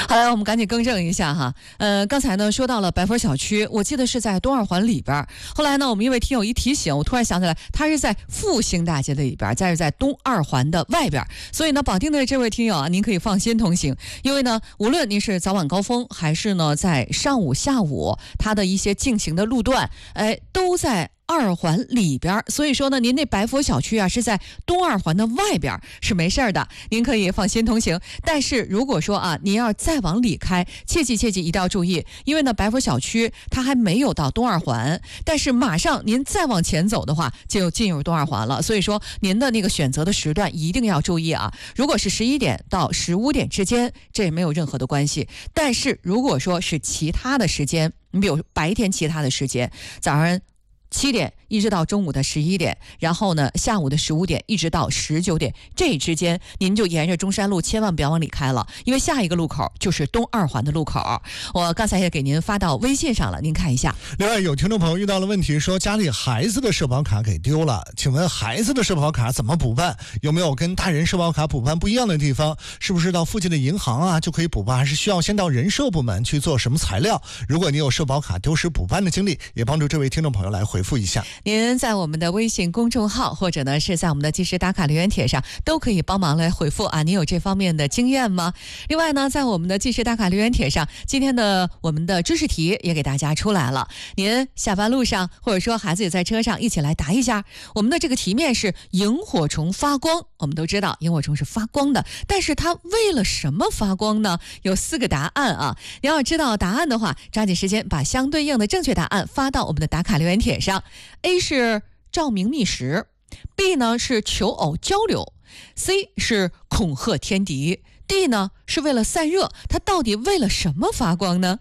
好来，我们赶紧更正一下哈。刚才呢说到了白佛小区，我记得是在东二环里边。后来呢，我们因为听友一提醒，我突然想起来，它是在复兴大街的里边，再是在东二环的外边。所以呢，保定的这位听友啊，您可以放心同行，因为呢，无论您是早晚高峰，还是呢在上午、下午，它的一些进行的路段，都在二环里边，所以说呢，您那白佛小区啊是在东二环的外边，是没事的，您可以放心同行。但是如果说啊，您要再往里开，切记一定要注意，因为呢，白佛小区它还没有到东二环，但是马上您再往前走的话，就进入东二环了。所以说，您的那个选择的时段一定要注意啊。如果是11点到15点之间，这也没有任何的关系。但是如果说是其他的时间，你比如白天其他的时间，早上7点一直到中午的11点，然后呢下午的15点一直到19点，这之间您就沿着中山路千万不要往里开了，因为下一个路口就是东二环的路口。我刚才也给您发到微信上了，您看一下。 另外有听众朋友遇到了问题，说家里孩子的社保卡给丢了，请问孩子的社保卡怎么补办？有没有跟大人社保卡补办不一样的地方？是不是到附近的银行啊就可以补办，还是需要先到人社部门去做什么材料？如果你有社保卡丢失补办的经历，也帮助这位听众朋友来回复一下。 您在我们的微信公众号，或者呢是在我们的即时打卡留言帖上，都可以帮忙来回复啊。您有这方面的经验吗？另外呢，在我们的即时打卡留言帖上，今天的我们的知识题也给大家出来了。您下班路上，或者说孩子也在车上，一起来答一下。我们的这个题面是萤火虫发光。我们都知道萤火虫是发光的，但是它为了什么发光呢？有4个答案啊。你要知道答案的话，抓紧时间把相对应的正确答案发到我们的打卡留言帖上。A 是照明觅食， B 呢是求偶交流， C 是恐吓天敌， D 呢是为了散热。它到底为了什么发光呢？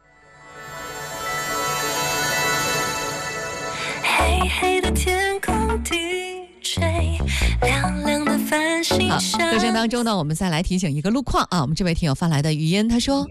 黑黑的天空 DJ 亮亮的繁星好，过程当中呢，我们再来提醒一个路况啊。我们这位听友发来的语音，他说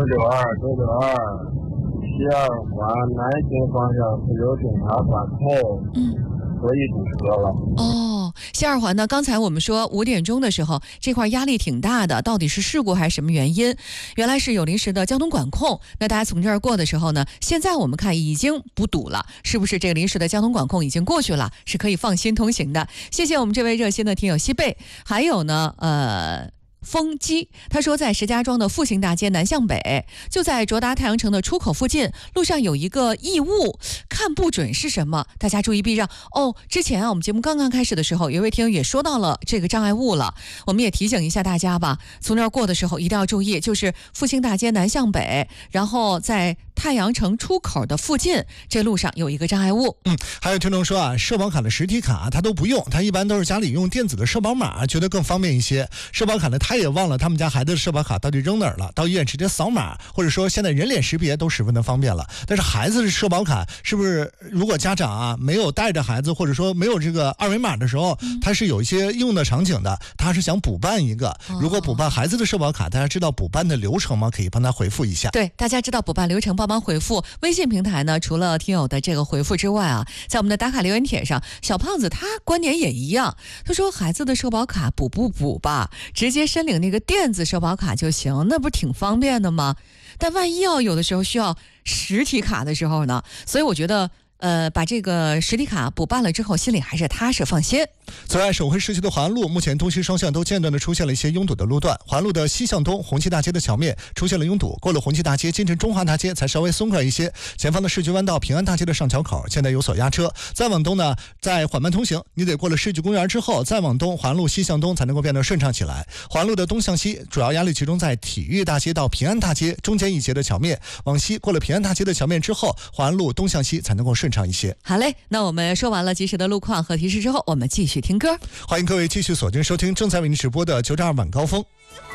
992西二环南行方向是有警察管控，所以堵车了。 西二环呢，刚才我们说5点钟的时候，这块压力挺大的，到底是事故还是什么原因？原来是有临时的交通管控。那大家从这儿过的时候呢，现在我们看已经不堵了，是不是这个临时的交通管控已经过去了，是可以放心通行的？谢谢我们这位热心的听友西贝，还有呢，风机，他说在石家庄的复兴大街南向北，就在卓达太阳城的出口附近，路上有一个异物，看不准是什么，大家注意避让。之前啊，我们节目刚刚开始的时候，有一位听友也说到了这个障碍物了，我们也提醒一下大家吧，从那儿过的时候一定要注意，就是复兴大街南向北，然后在太阳城出口的附近，这路上有一个障碍物。 还有听众说啊，社保卡的实体卡他都不用，他一般都是家里用电子的社保码，觉得更方便一些。社保卡呢，他也忘了他们家孩子的社保卡到底扔哪儿了，到医院直接扫码，或者说现在人脸识别都十分的方便了。但是孩子的社保卡是不是，如果家长啊没有带着孩子，或者说没有这个二维码的时候，他是有一些应用的场景的，他是想补办一个。如果补办孩子的社保卡，大家知道补办的流程吗？可以帮他回复一下。 对，大家知道补办流程，帮忙回复。微信平台呢，除了听友的这个回复之外啊，在我们的打卡留言帖上，小胖子他观点也一样，他说孩子的社保卡补不补吧，直接申领那个电子社保卡就行，那不是挺方便的吗？但万一要有的时候需要实体卡的时候呢，所以我觉得把这个实体卡补办了之后，心里还是踏实放心。 此外，省会市区的环路目前东西双向都间断的出现了一些拥堵的路段，环路的西向东红旗大街的桥面出现了拥堵，过了红旗大街进城中华大街才稍微松快一些。前方的市局弯道平安大街的上桥口现在有所压车，再往东呢再缓慢通行，你得过了世纪公园之后再往东，环路西向东才能够变得顺畅起来。环路的东向西主要压力集中在体育大街到平安大街中间一节的桥面，往西过了平安大街的桥面之后，环路东向西才能够顺畅一些。 好嘞，那我们说完了及时的路况和提示之后，我们继续听歌。 欢迎各位继续锁定收听正在为您直播的992晚高峰。